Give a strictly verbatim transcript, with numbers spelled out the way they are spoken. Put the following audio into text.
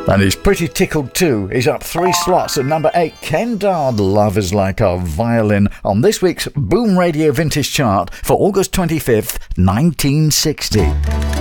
And he's pretty tickled too. He's up three slots at number eight. Ken Dodd, Love Is Like a Violin, on this week's Boom Radio Vintage Chart for August twenty-fifth, nineteen sixty.